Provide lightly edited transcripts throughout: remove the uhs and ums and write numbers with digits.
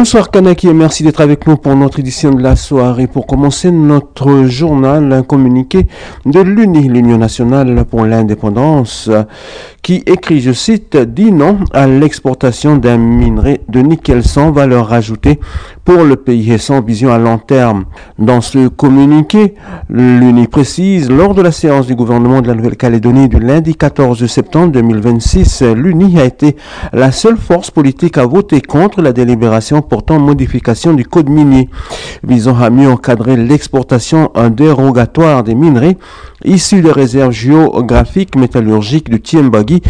Bonsoir Kanaki et merci d'être avec nous pour notre édition de la soirée. Pour commencer notre journal, un communiqué de l'UNI, l'Union nationale pour l'indépendance, qui écrit, je cite, dit non à l'exportation d'un minerai de nickel sans valeur ajoutée pour le pays et sans vision à long terme. Dans ce communiqué, l'UNI précise, lors de la séance du gouvernement de la Nouvelle-Calédonie du lundi 14 septembre 2026, l'UNI a été la seule force politique à voter contre la délibération portant modification du code minier visant à mieux encadrer l'exportation dérogatoire des minerais issus des réserves géographiques métallurgiques du Tiembagi,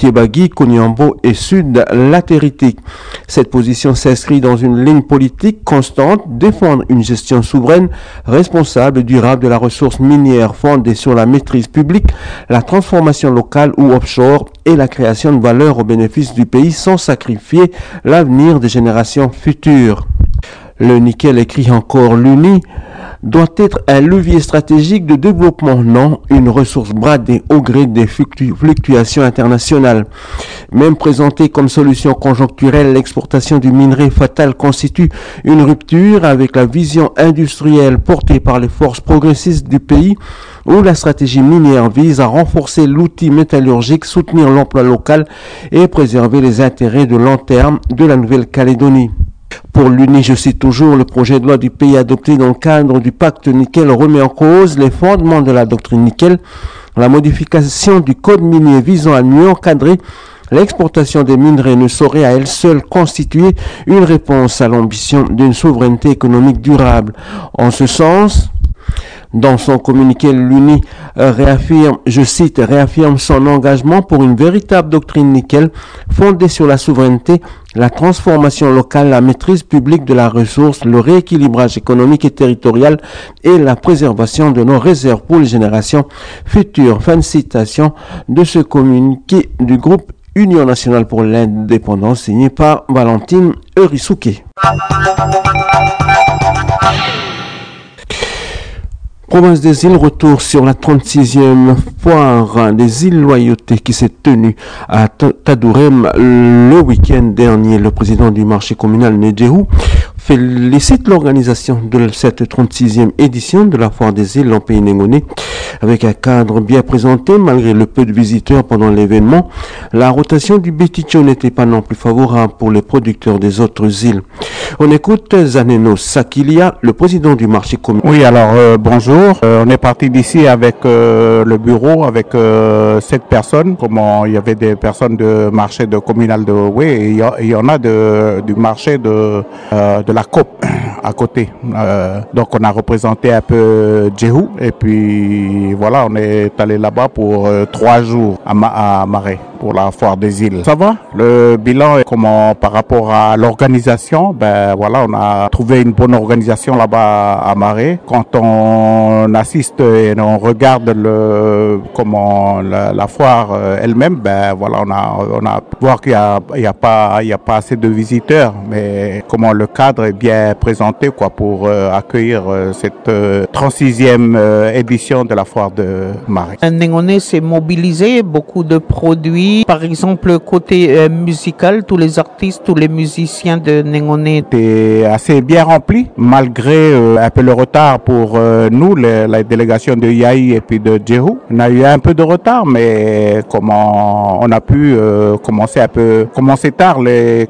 Koniambo et Sud latéritique. Cette position s'inscrit dans une ligne politique constante, défendre une gestion souveraine, responsable et durable de la ressource minière fondée sur la maîtrise publique, la transformation locale ou offshore et la création de valeur au bénéfice du pays sans sacrifier l'avenir des générations futures. Le nickel, écrit encore l'UNI, doit être un levier stratégique de développement, non une ressource bradée au gré des fluctuations internationales. Même présentée comme solution conjoncturelle, l'exportation du minerai fatal constitue une rupture avec la vision industrielle portée par les forces progressistes du pays, où la stratégie minière vise à renforcer l'outil métallurgique, soutenir l'emploi local et préserver les intérêts de long terme de la Nouvelle-Calédonie. Pour l'UNI, je cite toujours, le projet de loi du pays adopté dans le cadre du pacte nickel remet en cause les fondements de la doctrine nickel, la modification du code minier visant à mieux encadrer l'exportation des minerais ne saurait à elle seule constituer une réponse à l'ambition d'une souveraineté économique durable. En ce sens, dans son communiqué, l'UNI réaffirme, je cite, réaffirme son engagement pour une véritable doctrine nickel fondée sur la souveraineté, la transformation locale, la maîtrise publique de la ressource, le rééquilibrage économique et territorial et la préservation de nos réserves pour les générations futures. Fin de citation de ce communiqué du groupe Union nationale pour l'indépendance signé par Valentine Eurisuke. Province des îles, retour sur la 36e foire des îles Loyauté qui s'est tenue à Tadourem le week-end dernier. Le président du marché communal Nedjehou félicite l'organisation de cette 36e édition de la foire des îles en pays Néngoné avec un cadre bien présenté malgré le peu de visiteurs pendant l'événement. La rotation du Béticho n'était pas non plus favorable pour les producteurs des autres îles. On écoute Zaneno Sakilia, le président du marché communal. Oui, alors bonjour. On est parti d'ici avec le bureau, avec 7 personnes. Comment il y avait des personnes de marché de communal de Oué et il y en a du marché de la COP à côté. Donc on a représenté un peu Djehou et puis voilà, on est allé là-bas pour 3 jours à Marais pour la foire des îles. Ça va? Le bilan est comment par rapport à l'organisation? Ben voilà, on a trouvé une bonne organisation là-bas à Marais. Quand on assiste et on regarde la foire elle-même, ben voilà, on a voir qu'il y a pas assez de visiteurs, mais comment le cadre est bien présenté quoi pour accueillir cette 36e édition de la foire de Marais. Néngoné s'est mobilisé, beaucoup de produits. Par exemple, côté musical, tous les artistes, tous les musiciens de Néngoné étaient assez bien remplis, malgré un peu le retard pour nous, la délégation de Yaï et puis de Djehou. On a eu un peu de retard, mais comment on a pu commencer tard les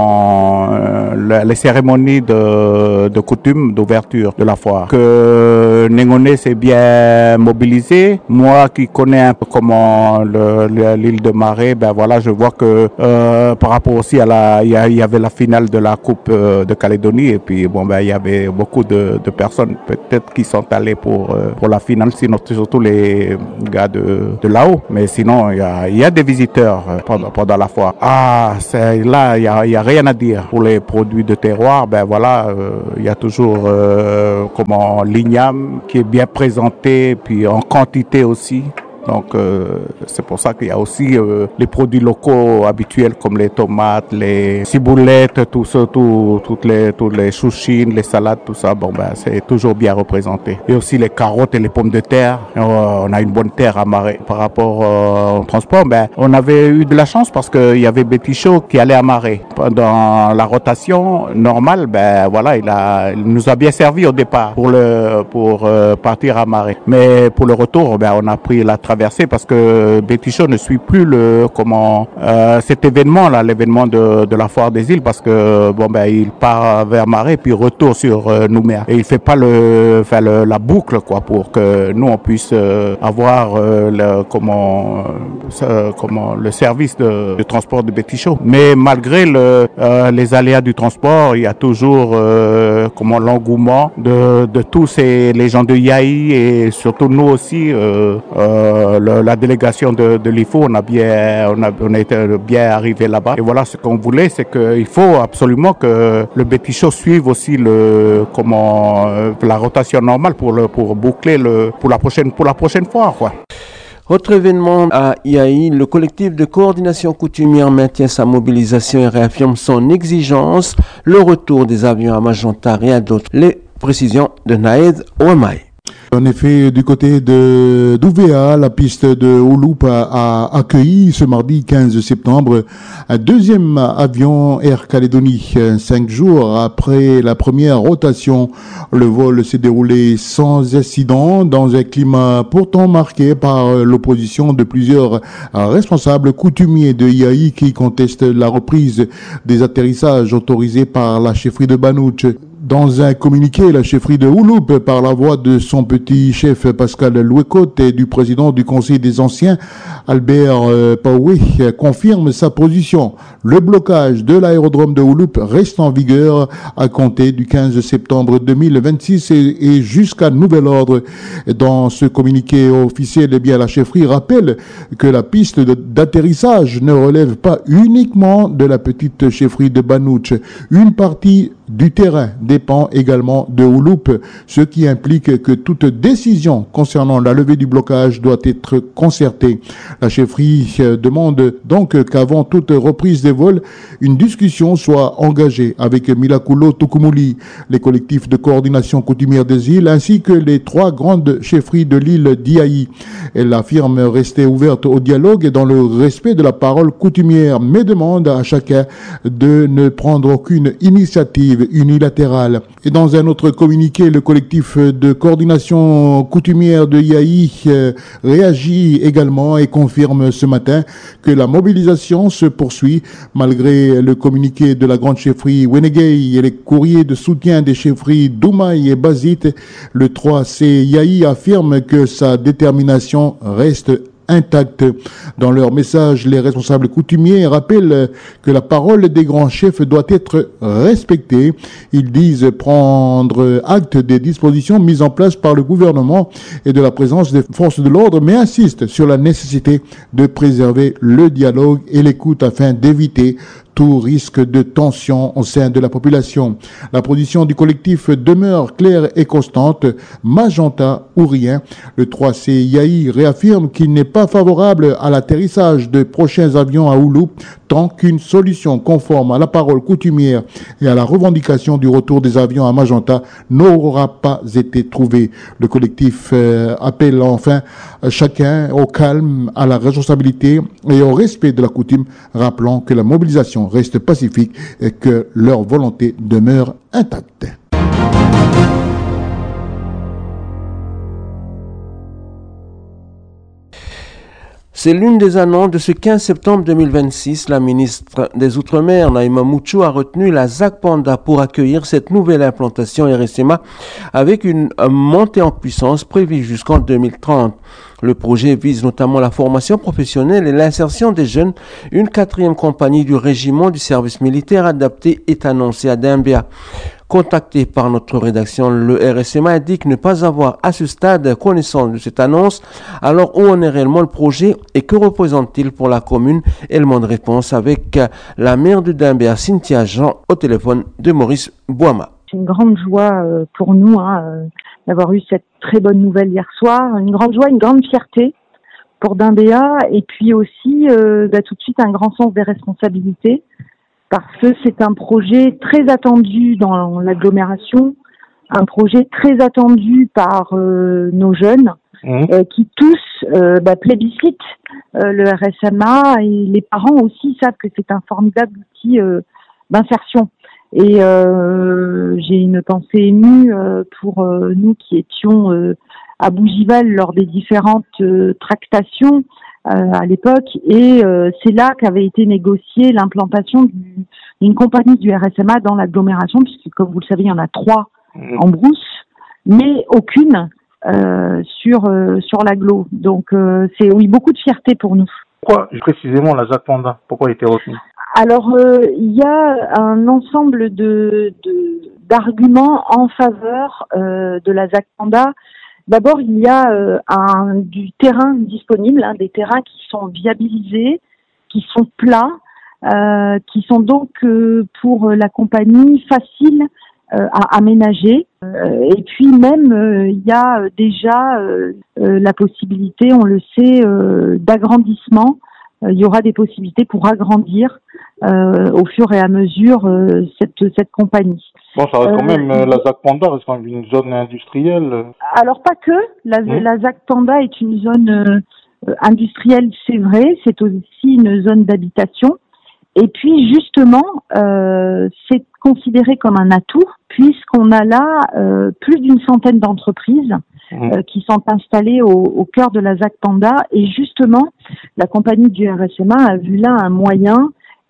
cérémonies de coutume d'ouverture de la foire. Que Néngoné s'est bien mobilisé. Moi qui connais un peu comment l'île de Marais, ben voilà, je vois que par rapport aussi à il y avait la finale de la Coupe de Calédonie et puis bon ben il y avait beaucoup de personnes peut-être qui sont allées pour la finale, sinon surtout les gars de là-haut. Mais sinon il y a des visiteurs pendant la foire. Là il y a rien à dire pour les produits de terroir. Ben voilà, il y a toujours l'igname qui est bien présenté puis en quantité aussi. Donc c'est pour ça qu'il y a aussi les produits locaux habituels comme les tomates, les ciboulettes, tout ça, toutes les chouchines, les salades, tout ça. Bon ben c'est toujours bien représenté. Et aussi les carottes et les pommes de terre. On a une bonne terre à Marais. Par rapport au transport, ben on avait eu de la chance parce qu'il y avait Betty Shaw qui allait à Marais. Pendant la rotation normale, ben voilà, il nous a bien servi au départ pour partir à Marais. Mais pour le retour, ben on a pris la traversée parce que Betty Shaw ne suit plus cet événement là, l'événement de la foire des îles, parce que bon ben il part vers Marais puis retour sur Nouméa et il fait pas la boucle quoi pour que nous on puisse avoir le service de transport de Betty Shaw. Mais malgré les aléas du transport, il y a toujours l'engouement de tous les gens de Yaï et surtout nous aussi, la délégation de l'IFO, on a été bien arrivé là-bas. Et voilà, ce qu'on voulait, c'est qu'il faut absolument que le Betty Shaw suive aussi la rotation normale pour boucler pour la prochaine fois, quoi. Autre événement à Yaï, le collectif de coordination coutumière maintient sa mobilisation et réaffirme son exigence, le retour des avions à Magenta et à d'autres. Les précisions de Naed Ouamaï. En effet, du côté d'Ouvéa, la piste de Ouloup a accueilli ce mardi 15 septembre un deuxième avion Air Calédonie. 5 jours après la première rotation, le vol s'est déroulé sans incident dans un climat pourtant marqué par l'opposition de plusieurs responsables coutumiers de Yaï qui contestent la reprise des atterrissages autorisés par la chefferie de Banouch. Dans un communiqué, la chefferie de Ouloup, par la voix de son petit chef Pascal Louécote et du président du Conseil des Anciens, Albert Paoué, confirme sa position. Le blocage de l'aérodrome de Ouloup reste en vigueur à compter du 15 septembre 2026 et jusqu'à nouvel ordre. Dans ce communiqué officiel, la chefferie rappelle que la piste d'atterrissage ne relève pas uniquement de la petite chefferie de Banouch. Une partie du terrain dépend également de Ouloup, ce qui implique que toute décision concernant la levée du blocage doit être concertée. La chefferie demande donc qu'avant toute reprise des vols, une discussion soit engagée avec Milakulo Tukumuli, les collectifs de coordination coutumière des îles, ainsi que les 3 grandes chefferies de l'île d'Iaï. Elle affirme rester ouverte au dialogue et dans le respect de la parole coutumière, mais demande à chacun de ne prendre aucune initiative unilatérale. Et dans un autre communiqué, le collectif de coordination coutumière de Yaï réagit également et confirme ce matin que la mobilisation se poursuit malgré le communiqué de la grande chefferie Wenegei et les courriers de soutien des chefferies Doumaï et Bazit. Le 3C Yaï affirme que sa détermination reste intacte. Dans leur message, les responsables coutumiers rappellent que la parole des grands chefs doit être respectée. Ils disent prendre acte des dispositions mises en place par le gouvernement et de la présence des forces de l'ordre, mais insistent sur la nécessité de préserver le dialogue et l'écoute afin d'éviter tout risque de tension au sein de la population. La position du collectif demeure claire et constante, Magenta ou rien. Le 3C Yaï réaffirme qu'il n'est pas favorable à l'atterrissage de prochains avions à Ouloup tant qu'une solution conforme à la parole coutumière et à la revendication du retour des avions à Magenta n'aura pas été trouvée. Le collectif appelle enfin chacun au calme, à la responsabilité et au respect de la coutume, rappelant que la mobilisation reste pacifique et que leur volonté demeure intacte. C'est l'une des annonces de ce 15 septembre 2026. La ministre des Outre-mer, Naïma Mouchou, a retenu la ZAC Panda pour accueillir cette nouvelle implantation RSMA avec une montée en puissance prévue jusqu'en 2030. Le projet vise notamment la formation professionnelle et l'insertion des jeunes. Une 4e compagnie du régiment du service militaire adapté est annoncée à Dembia. Contacté par notre rédaction, le RSMA indique ne pas avoir à ce stade connaissance de cette annonce. Alors où en est réellement le projet et que représente-t-il pour la commune? Élément de réponse avec la maire de Dembia, Cynthia Jean, au téléphone de Maurice Boama. C'est une grande joie pour nous d'avoir eu cette très bonne nouvelle hier soir. Une grande joie, une grande fierté Dimbéa, et puis aussi tout de suite un grand sens des responsabilités, parce que c'est un projet très attendu dans l'agglomération, un projet très attendu par nos jeunes qui tous plébiscitent le RSMA, et les parents aussi savent que c'est un formidable outil d'insertion. Et j'ai une pensée émue pour nous qui étions à Bougival lors des différentes tractations à l'époque, et c'est là qu'avait été négociée l'implantation d'une compagnie du RSMA dans l'agglomération, puisque comme vous le savez, il y en a 3 en brousse, mais aucune sur l'agglo. Donc c'est beaucoup de fierté pour nous. Pourquoi précisément la ZAC Panda? Pourquoi a été retenue? Alors il y a un ensemble d'arguments en faveur de la ZAC Panda. D'abord, il y a du terrain disponible, des terrains qui sont viabilisés, qui sont plats, qui sont donc pour la compagnie faciles à aménager. Et puis même, il y a déjà la possibilité, on le sait, d'agrandissement. Il y aura des possibilités pour agrandir au fur et à mesure cette compagnie. Bon, ça reste quand même, la ZAC Panda reste quand même une zone industrielle. Alors pas que, la ZAC Panda est une zone industrielle, c'est vrai, c'est aussi une zone d'habitation. Et puis justement, c'est considéré comme un atout, puisqu'on a là plus d'une centaine d'entreprises qui sont installées au cœur de la ZAC Panda. Et justement, la compagnie du RSMA a vu là un moyen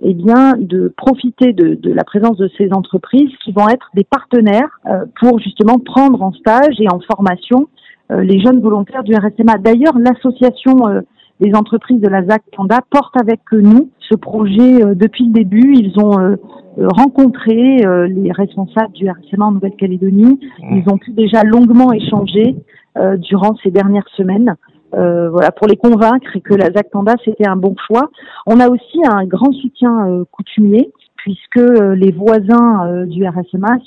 de profiter de la présence de ces entreprises qui vont être des partenaires pour justement prendre en stage et en formation les jeunes volontaires du RSMA. D'ailleurs, l'association des entreprises de la ZAC Panda porte avec nous ce projet depuis le début. Ils ont rencontré les responsables du RSMA en Nouvelle-Calédonie. Ils ont pu déjà longuement échanger durant ces dernières semaines. Pour les convaincre que la ZAC Panda c'était un bon choix. On a aussi un grand soutien coutumier, puisque les voisins du RSMA,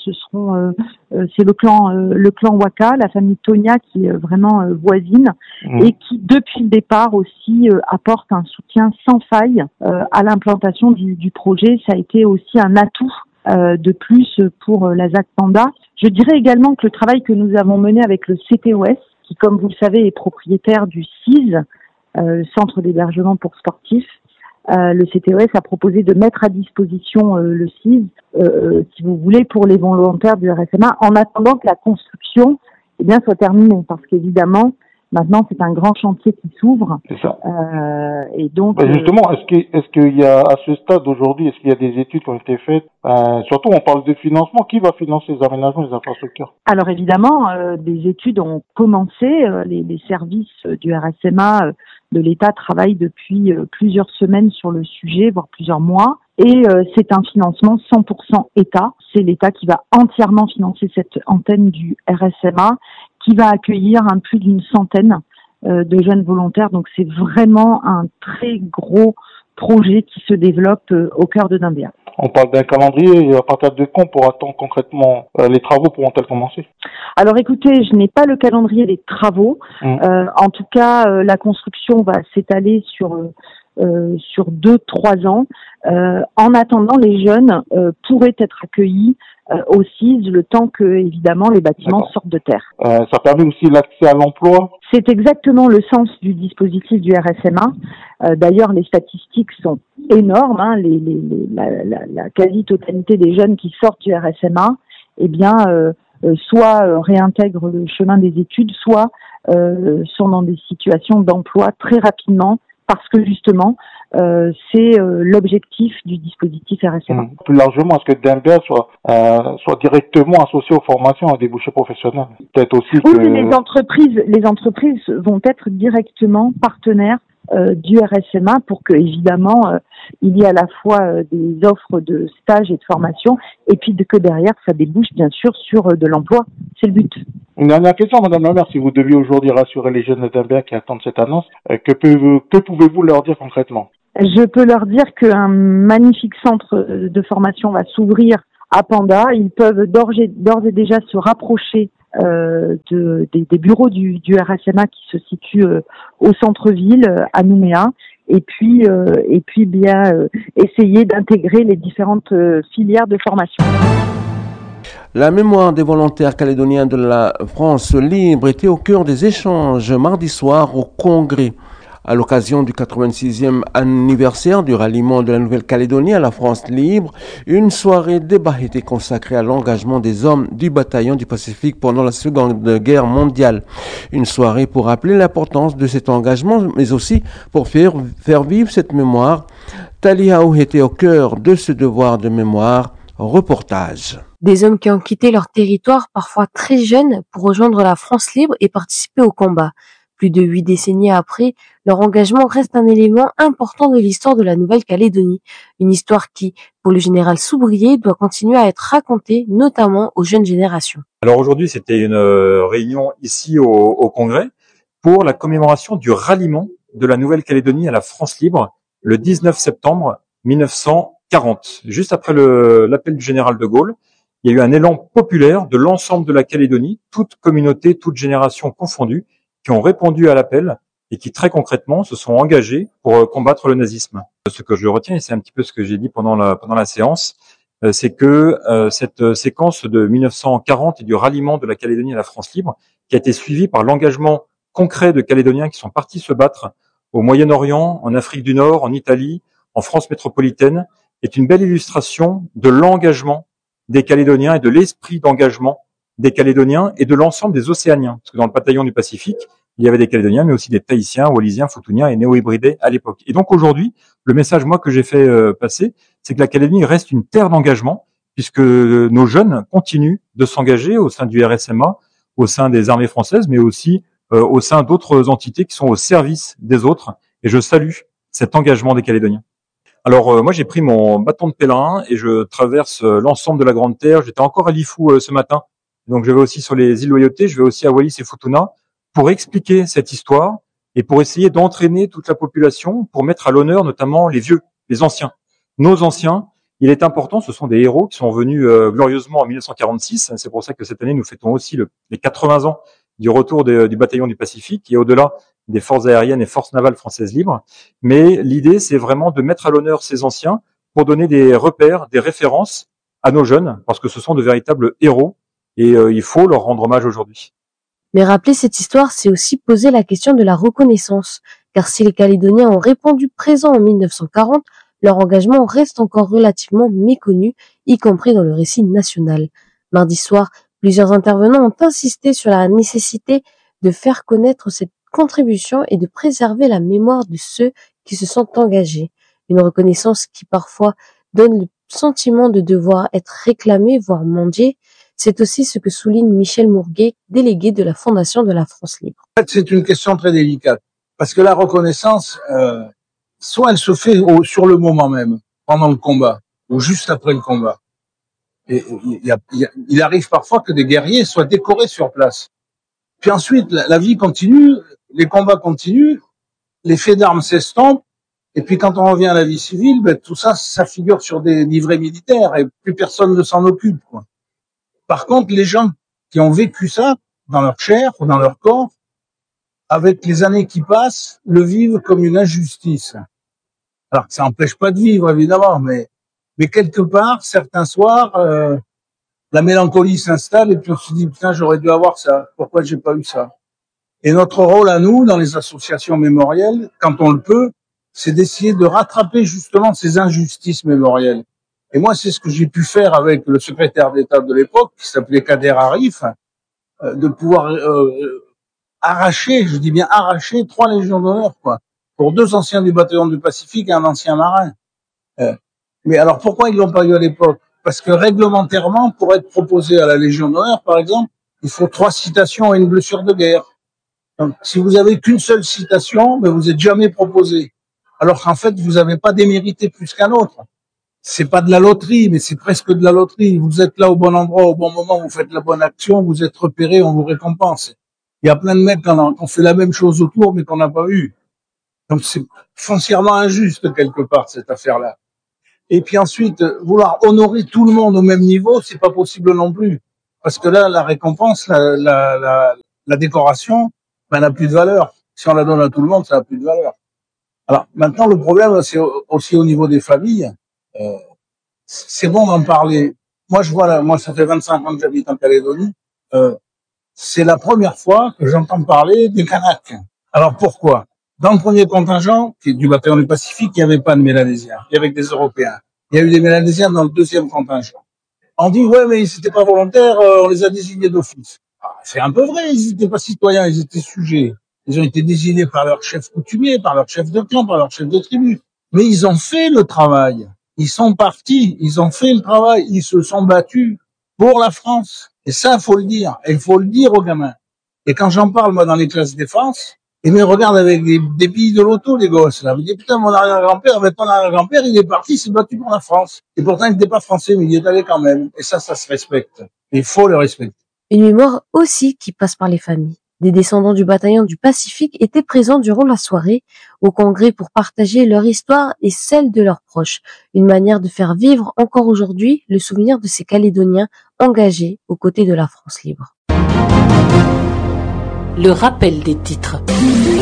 c'est le clan Waka, la famille Tonia qui est vraiment voisine et qui depuis le départ aussi apporte un soutien sans faille à l'implantation du projet. Ça a été aussi un atout de plus pour la ZAC Panda. Je dirais également que le travail que nous avons mené avec le CTOS, qui, comme vous le savez, est propriétaire du CIS, Centre d'hébergement pour sportifs. Le CTOS a proposé de mettre à disposition le CIS, si vous voulez, pour les volontaires du RSMA, en attendant que la construction soit terminée. Parce qu'évidemment, maintenant, c'est un grand chantier qui s'ouvre. C'est ça. Et donc, justement, est-ce qu'il y a, à ce stade aujourd'hui, est-ce qu'il y a des études qui ont été faites? Surtout, on parle de financement. Qui va financer les aménagements, les infrastructures? Alors évidemment, des études ont commencé. Les services du RSMA de l'État travaillent depuis plusieurs semaines sur le sujet, voire plusieurs mois. Et c'est un financement 100% État. C'est l'État qui va entièrement financer cette antenne du RSMA, qui va accueillir plus d'une centaine de jeunes volontaires. Donc c'est vraiment un très gros projet qui se développe au cœur de Dimbéa. On parle d'un calendrier, et à partir de quand pourra-t-on concrètement, les travaux pourront-ils commencer? Alors écoutez, je n'ai pas le calendrier des travaux. En tout cas, la construction va s'étaler sur 2-3 ans. En attendant, les jeunes pourraient être accueillis au CIS le temps que, évidemment, les bâtiments sortent de terre. Ça permet aussi l'accès à l'emploi? C'est exactement le sens du dispositif du RSMA. D'ailleurs, les statistiques sont énormes. La quasi-totalité des jeunes qui sortent du RSMA, soit réintègrent le chemin des études, soit sont dans des situations d'emploi très rapidement, parce que justement, c'est l'objectif du dispositif RSMA. Plus largement, est-ce que Dimbéa soit directement associé aux formations à débouchés professionnels? Peut-être aussi que... Oui, les entreprises vont être directement partenaires du RSMA pour que, évidemment, il y ait à la fois des offres de stage et de formation, et puis que derrière, ça débouche bien sûr sur de l'emploi. C'est le but. Une dernière question, Madame la maire, si vous deviez aujourd'hui rassurer les jeunes de Dimbéa qui attendent cette annonce, que pouvez-vous leur dire concrètement? Je peux leur dire qu'un magnifique centre de formation va s'ouvrir à Panda. Ils peuvent d'ores et déjà se rapprocher des bureaux du RSMA qui se situent au centre-ville, à Nouméa, et puis bien essayer d'intégrer les différentes filières de formation. La mémoire des volontaires calédoniens de la France libre était au cœur des échanges mardi soir au Congrès. À l'occasion du 86e anniversaire du ralliement de la Nouvelle-Calédonie à la France libre, une soirée débat était consacrée à l'engagement des hommes du bataillon du Pacifique pendant la Seconde Guerre mondiale. Une soirée pour rappeler l'importance de cet engagement, mais aussi pour faire vivre cette mémoire. Taliaou était au cœur de ce devoir de mémoire. Reportage. Des hommes qui ont quitté leur territoire parfois très jeunes pour rejoindre la France libre et participer au combat. Plus de 8 décennies après, leur engagement reste un élément important de l'histoire de la Nouvelle-Calédonie. Une histoire qui, pour le général Soubrier, doit continuer à être racontée, notamment aux jeunes générations. Alors aujourd'hui, c'était une réunion ici au Congrès pour la commémoration du ralliement de la Nouvelle-Calédonie à la France libre le 19 septembre 1940. Juste après l'appel du général de Gaulle, il y a eu un élan populaire de l'ensemble de la Calédonie, toute communauté, toute génération confondue, qui ont répondu à l'appel et qui très concrètement se sont engagés pour combattre le nazisme. Ce que je retiens, et c'est un petit peu ce que j'ai dit pendant la séance, c'est que cette séquence de 1940 et du ralliement de la Calédonie à la France libre, qui a été suivie par l'engagement concret de Calédoniens qui sont partis se battre au Moyen-Orient, en Afrique du Nord, en Italie, en France métropolitaine, est une belle illustration de l'engagement des Calédoniens et de l'esprit d'engagement des Calédoniens et de l'ensemble des Océaniens. Parce que dans le bataillon du Pacifique, il y avait des Calédoniens, mais aussi des Tahitiens, Wallisiens, Futuniens et Néo-Hybridés à l'époque. Et donc aujourd'hui, le message, moi, que j'ai fait passer, c'est que la Calédonie reste une terre d'engagement, puisque nos jeunes continuent de s'engager au sein du RSMA, au sein des armées françaises, mais aussi au sein d'autres entités qui sont au service des autres. Et je salue cet engagement des Calédoniens. Alors moi j'ai pris mon bâton de pèlerin et je traverse l'ensemble de la Grande Terre. J'étais encore à Lifou ce matin, donc je vais aussi sur les îles Loyauté, je vais aussi à Wallis et Futuna pour expliquer cette histoire et pour essayer d'entraîner toute la population, pour mettre à l'honneur notamment les vieux, les anciens. Nos anciens, il est important, ce sont des héros qui sont venus glorieusement en 1946, c'est pour ça que cette année nous fêtons aussi les 80 ans du retour du bataillon du Pacifique et au-delà des forces aériennes et forces navales françaises libres. Mais l'idée, c'est vraiment de mettre à l'honneur ces anciens pour donner des repères, des références à nos jeunes, parce que ce sont de véritables héros et il faut leur rendre hommage aujourd'hui. Mais rappeler cette histoire, c'est aussi poser la question de la reconnaissance, car si les Calédoniens ont répondu présent en 1940, leur engagement reste encore relativement méconnu, y compris dans le récit national. Mardi soir, plusieurs intervenants ont insisté sur la nécessité de faire connaître cette contribution et de préserver la mémoire de ceux qui se sont engagés. Une reconnaissance qui parfois donne le sentiment de devoir être réclamé, voire mendié. C'est aussi ce que souligne Michel Mourguet, délégué de la Fondation de la France libre. En fait, c'est une question très délicate, parce que la reconnaissance, soit elle se fait sur le moment même, pendant le combat, ou juste après le combat. Et il arrive parfois que des guerriers soient décorés sur place. Puis ensuite, la vie continue, les combats continuent, les faits d'armes s'estompent, et puis quand on revient à la vie civile, ben, tout ça, ça figure sur des livrets militaires, et plus personne ne s'en occupe, quoi. Par contre, les gens qui ont vécu ça dans leur chair ou dans leur corps, avec les années qui passent, le vivent comme une injustice. Alors que ça n'empêche pas de vivre, évidemment, mais quelque part, certains soirs, la mélancolie s'installe et puis on se dit, putain, j'aurais dû avoir ça. Pourquoi j'ai pas eu ça? Et notre rôle à nous, dans les associations mémorielles, quand on le peut, c'est d'essayer de rattraper justement ces injustices mémorielles. Et moi, c'est ce que j'ai pu faire avec le secrétaire d'État de l'époque, qui s'appelait Kader Arif, de pouvoir arracher, je dis bien arracher, 3 légions d'honneur, quoi, pour 2 anciens du bataillon du Pacifique et un ancien marin. Mais alors, pourquoi ils l'ont pas eu à l'époque? Parce que réglementairement, pour être proposé à la Légion d'honneur, par exemple, il faut 3 citations et une blessure de guerre. Donc, si vous avez qu'une seule citation, ben, vous êtes jamais proposé. Alors qu'en fait, vous n'avez pas démérité plus qu'un autre. C'est pas de la loterie, mais c'est presque de la loterie. Vous êtes là au bon endroit, au bon moment, vous faites la bonne action, vous êtes repéré, on vous récompense. Il y a plein de mecs qui ont fait la même chose autour, mais qu'on n'a pas eu. Donc c'est foncièrement injuste quelque part, cette affaire-là. Et puis ensuite, vouloir honorer tout le monde au même niveau, c'est pas possible non plus. Parce que là, la récompense, la décoration, ben, n'a plus de valeur. Si on la donne à tout le monde, ça n'a plus de valeur. Alors, maintenant, le problème, c'est aussi au niveau des familles. C'est bon d'en parler. Moi, je vois, moi, ça fait 25 ans que j'habite en Calédonie. C'est la première fois que j'entends parler des Kanaks. Alors, pourquoi? Dans le premier contingent, qui est du bataillon du Pacifique, il n'y avait pas de Mélanésiens. Il y avait que des Européens. Il y a eu des Mélanésiens dans le deuxième contingent. On dit, ouais, mais ils n'étaient pas volontaires, on les a désignés d'office. Ah, c'est un peu vrai, ils n'étaient pas citoyens, ils étaient sujets. Ils ont été désignés par leur chef coutumier, par leur chef de clan, par leur chef de tribu. Mais ils ont fait le travail. Ils sont partis, ils ont fait le travail, ils se sont battus pour la France. Et ça, faut le dire. Et il faut le dire aux gamins. Et quand j'en parle, moi, dans les classes défense, ils me regardent avec des billes de loto, les gosses, là. Ils me disent, putain, mon arrière-grand-père, mais ton arrière-grand-père, il est parti, il s'est battu pour la France. Et pourtant, il n'était pas français, mais il y est allé quand même. Et ça se respecte. Il faut le respecter. Une mémoire aussi qui passe par les familles. Des descendants du bataillon du Pacifique étaient présents durant la soirée au congrès pour partager leur histoire et celle de leurs proches. Une manière de faire vivre encore aujourd'hui le souvenir de ces Calédoniens engagés aux côtés de la France libre. Le rappel des titres.